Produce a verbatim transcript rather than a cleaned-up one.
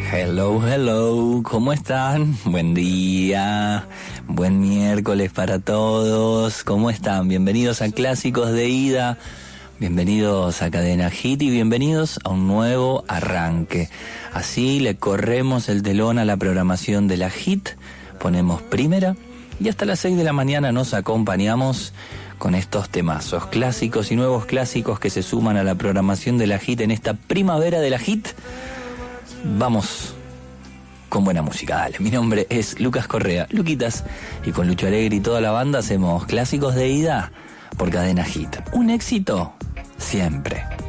Hello, hello, ¿cómo están? Buen día, buen miércoles para todos, ¿cómo están? Bienvenidos a Clásicos de Ida, bienvenidos a Cadena Hit y bienvenidos a un nuevo arranque. Así le corremos el telón a la programación de la Hit, ponemos primera y hasta las seis de la mañana nos acompañamos con estos temazos, clásicos y nuevos clásicos que se suman a la programación de la Hit en esta primavera de la Hit. Vamos con buena música, dale. Mi nombre es Lucas Correa, Luquitas, y con Lucho Alegre y toda la banda hacemos Clásicos de Ida por Cadena Hit. Un éxito siempre.